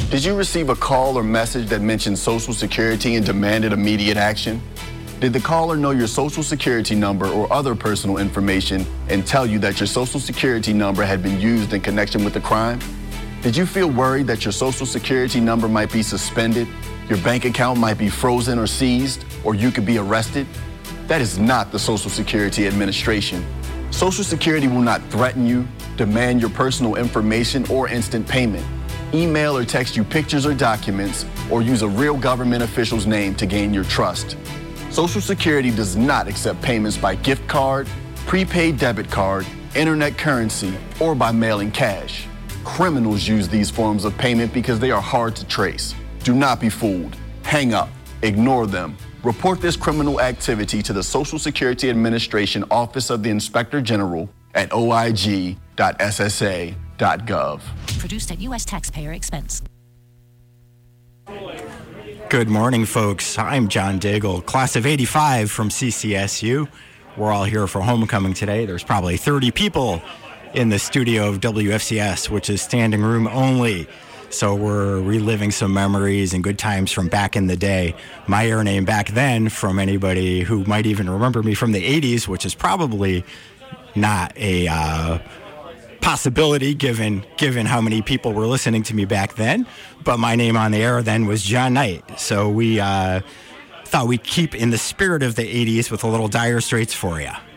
Did you receive a call or message that mentioned Social Security and demanded immediate action? Did the caller know your Social Security number or other personal information and tell you that your Social Security number had been used in connection with the crime? Did you feel worried that your Social Security number might be suspended, your bank account might be frozen or seized, or you could be arrested? That is not the Social Security Administration. Social Security will not threaten you, demand your personal information, or instant payment, email or text you pictures or documents, or use a real government official's name to gain your trust. Social Security does not accept payments by gift card, prepaid debit card, internet currency, or by mailing cash. Criminals use these forms of payment because they are hard to trace. Do not be fooled. Hang up. Ignore them. Report this criminal activity to the Social Security Administration Office of the Inspector General at oig.ssa.gov. Produced at U.S. taxpayer expense. Good morning, folks. I'm John Daigle, class of 85 from CCSU. We're all here for homecoming today. There's probably 30 people in the studio of WFCS, which is standing room only. So we're reliving some memories and good times from back in the day. My air name back then, from anybody who might even remember me from the 80s, which is probably not a possibility given how many people were listening to me back then. But my name on the air then was John Knight. So we thought we'd keep in the spirit of the 80s with a little Dire Straits for you.